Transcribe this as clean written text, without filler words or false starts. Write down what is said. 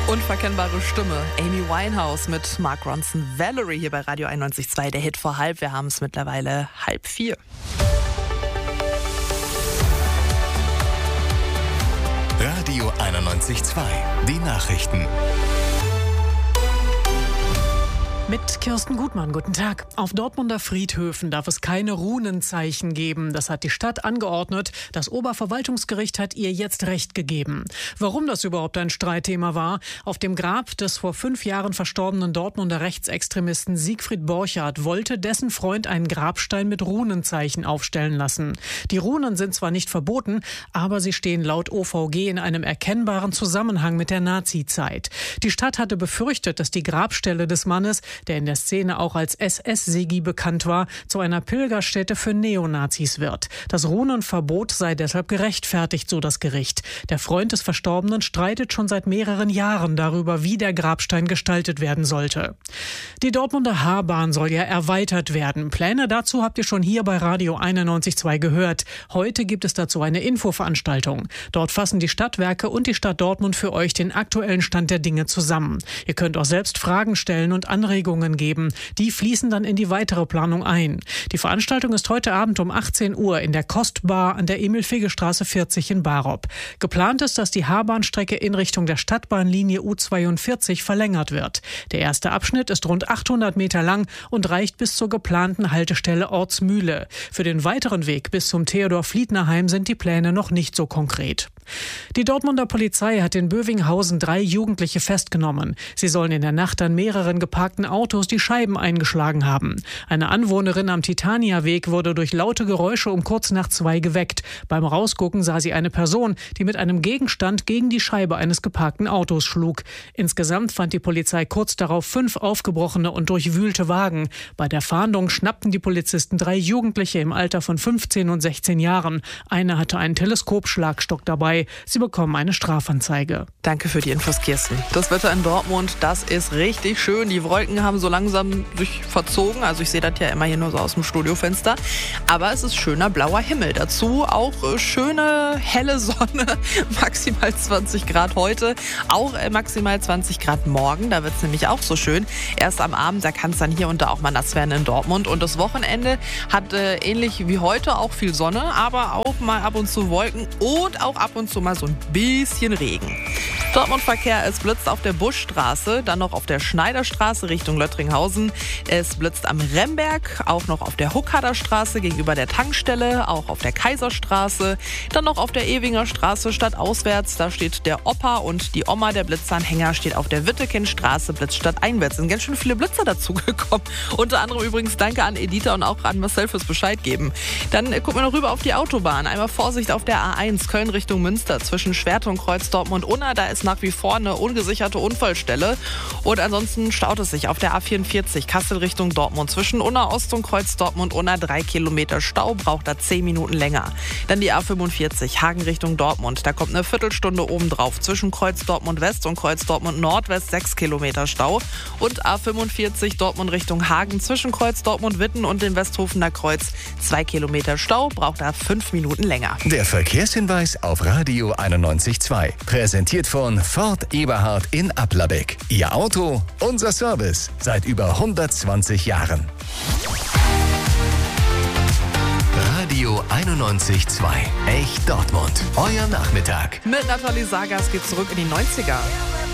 Unverkennbare Stimme. Amy Winehouse mit Mark Ronson. Valerie hier bei Radio 91.2. Der Hit vor halb. Wir haben es mittlerweile 3:30. Radio 91.2. Die Nachrichten. Mit Kirsten Gutmann, guten Tag. Auf Dortmunder Friedhöfen darf es keine Runenzeichen geben. Das hat die Stadt angeordnet. Das Oberverwaltungsgericht hat ihr jetzt Recht gegeben. Warum das überhaupt ein Streitthema war? Auf dem Grab des vor 5 Jahren verstorbenen Dortmunder Rechtsextremisten Siegfried Borchardt wollte dessen Freund einen Grabstein mit Runenzeichen aufstellen lassen. Die Runen sind zwar nicht verboten, aber sie stehen laut OVG in einem erkennbaren Zusammenhang mit der Nazi-Zeit. Die Stadt hatte befürchtet, dass die Grabstelle des Mannes, der in der Szene auch als SS-Sigi bekannt war, zu einer Pilgerstätte für Neonazis wird. Das Runenverbot sei deshalb gerechtfertigt, so das Gericht. Der Freund des Verstorbenen streitet schon seit mehreren Jahren darüber, wie der Grabstein gestaltet werden sollte. Die Dortmunder Haarbahn soll ja erweitert werden. Pläne dazu habt ihr schon hier bei Radio 91.2 gehört. Heute gibt es dazu eine Infoveranstaltung. Dort fassen die Stadtwerke und die Stadt Dortmund für euch den aktuellen Stand der Dinge zusammen. Ihr könnt auch selbst Fragen stellen und Anregungen geben. Die fließen dann in die weitere Planung ein. Die Veranstaltung ist heute Abend um 18 Uhr in der Kostbar an der Emil-Figge-Straße 40 in Barop. Geplant ist, dass die Haarbahnstrecke in Richtung der Stadtbahnlinie U42 verlängert wird. Der erste Abschnitt ist rund 800 Meter lang und reicht bis zur geplanten Haltestelle Ortsmühle. Für den weiteren Weg bis zum Theodor-Fliedner-Heim sind die Pläne noch nicht so konkret. Die Dortmunder Polizei hat in Bövinghausen 3 Jugendliche festgenommen. Sie sollen in der Nacht an mehreren geparkten Autos die Scheiben eingeschlagen haben. Eine Anwohnerin am Titaniaweg wurde durch laute Geräusche um kurz nach 2 geweckt. Beim Rausgucken sah sie eine Person, die mit einem Gegenstand gegen die Scheibe eines geparkten Autos schlug. Insgesamt fand die Polizei kurz darauf 5 aufgebrochene und durchwühlte Wagen. Bei der Fahndung schnappten die Polizisten 3 Jugendliche im Alter von 15 und 16 Jahren. Einer hatte einen Teleskopschlagstock dabei. Sie bekommen eine Strafanzeige. Danke für die Infos, Kirsten. Das Wetter in Dortmund, das ist richtig schön. Die Wolken haben so langsam sich verzogen. Also ich sehe das ja immer hier nur so aus dem Studiofenster. Aber es ist schöner blauer Himmel. Dazu auch schöne helle Sonne. Maximal 20 Grad heute. Auch maximal 20 Grad morgen. Da wird es nämlich auch so schön. Erst am Abend, da kann es dann hier und da auch mal nass werden in Dortmund. Und das Wochenende hat ähnlich wie heute auch viel Sonne, aber auch mal ab und zu Wolken und auch ab und zu mal so ein bisschen Regen. Dortmund-Verkehr, es blitzt auf der Buschstraße, dann noch auf der Schneiderstraße Richtung Löttringhausen. Es blitzt am Remberg, auch noch auf der Huckader Straße gegenüber der Tankstelle, auch auf der Kaiserstraße, dann noch auf der Ewinger Straße stadtauswärts. Da steht der Opa und die Oma, der Blitzanhänger, steht auf der Wittekindstraße, Blitz stadteinwärts. Sind ganz schön viele Blitzer dazugekommen. Unter anderem übrigens danke an Editha und auch an Marcel fürs Bescheid geben. Dann gucken wir noch rüber auf die Autobahn. Einmal Vorsicht auf der A1 Köln Richtung Münster zwischen Schwerte und Kreuz Dortmund-Unna. Da ist nach wie vor eine ungesicherte Unfallstelle. Und ansonsten staut es sich auf der A44 Kassel Richtung Dortmund. Zwischen Unna Ost und Kreuz Dortmund-Unna 3 Kilometer Stau, braucht da 10 Minuten länger. Dann die A45 Hagen Richtung Dortmund. Da kommt eine Viertelstunde obendrauf. Zwischen Kreuz Dortmund West und Kreuz Dortmund Nordwest 6 Kilometer Stau. Und A45 Dortmund Richtung Hagen zwischen Kreuz Dortmund Witten und dem Westhofener Kreuz 2 Kilometer Stau, braucht da 5 Minuten länger. Der Verkehrshinweis auf Radio 91.2. Präsentiert von Ford Eberhard in Applerbeck. Ihr Auto, unser Service. Seit über 120 Jahren. Radio 91.2. Echt Dortmund. Euer Nachmittag. Mit Nathalie Sagas geht's zurück in die 90er.